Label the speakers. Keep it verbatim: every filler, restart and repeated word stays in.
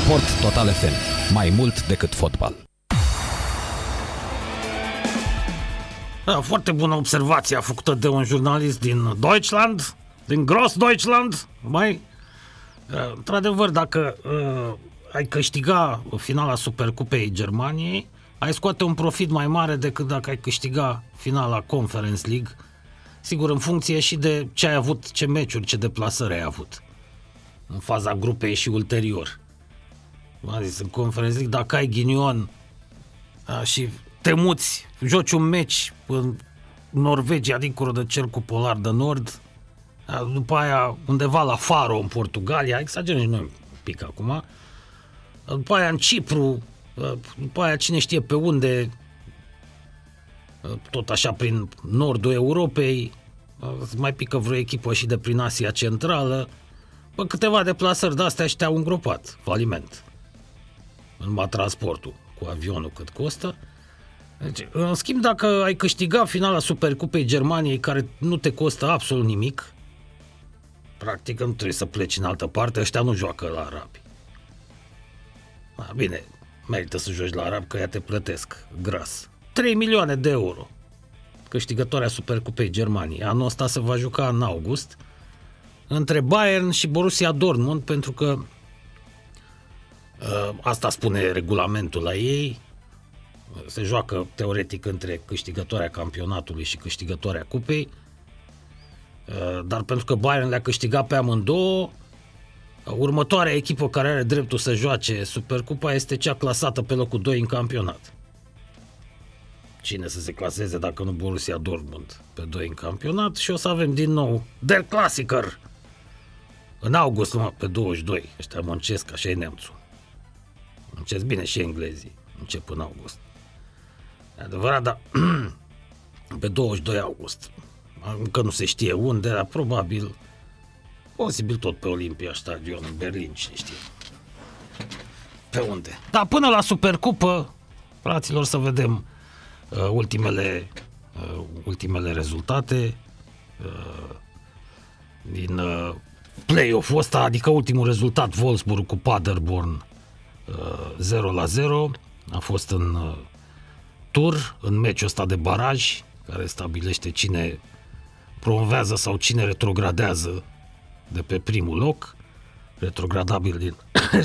Speaker 1: Sport Total F M. Mai mult decât fotbal.
Speaker 2: Da, foarte bună observație făcută de un jurnalist din Deutschland, din Grossdeutschland. Mai, într-adevăr, dacă uh, ai câștiga finala Supercupei Germaniei, ai scoate un profit mai mare decât dacă ai câștiga finala Conference League. Sigur, în funcție și de ce ai avut, ce meciuri, ce deplasări ai avut în faza grupei și ulterior. V-am zis, în Conference League, dacă ai ghinion a, și te muți, joci un meci în Norvegia, dincolo de cercul polar de nord, a, după aia undeva la Faro, în Portugalia, exagerăm și noi un pic acum, a, după aia în Cipru, a, după aia cine știe pe unde, a, tot așa prin nordul Europei, a, mai pică vreo echipă și de prin Asia Centrală. Bă, câteva deplasări de-astea și te-au îngropat, faliment. Numai transportul cu avionul cât costă. Deci, în schimb, dacă ai câștigat finala Supercupei Germaniei, care nu te costă absolut nimic, practic nu trebuie să pleci în altă parte, ăștia nu joacă la arabi. A, bine, merită să joci la arabi, că ea te plătesc gras. trei milioane de euro câștigătoarea Supercupei Germaniei. Anul ăsta se va juca în august între Bayern și Borussia Dortmund, pentru că uh, asta spune regulamentul la ei. Se joacă teoretic între câștigătoarea campionatului și câștigătoarea cupei, uh, dar pentru că Bayern le-a câștigat pe amândouă, uh, următoarea echipă care are dreptul să joace Supercupa este cea clasată pe locul doi în campionat. Cine să se claseze dacă nu Borussia Dortmund pe doi în campionat? Și o să avem din nou Der Klassiker în august, numai pe douăzeci și doi. Ăștia muncesc, așa e neamțul. Muncesc bine și englezii. Încep în august. E adevărat, dar pe douăzeci și doi august. Încă nu se știe unde, dar probabil, posibil tot pe Olympia Stadion în Berlin, cine știe. Pe unde? Dar până la Supercupă, fraților, să vedem uh, ultimele, uh, ultimele rezultate uh, din uh, play-off-ul ăsta, adică ultimul rezultat, Wolfsburg cu Paderborn uh, zero la zero, a fost în uh, tur, în meciul ăsta de baraj, care stabilește cine promovează sau cine retrogradează de pe primul loc, retrogradabil din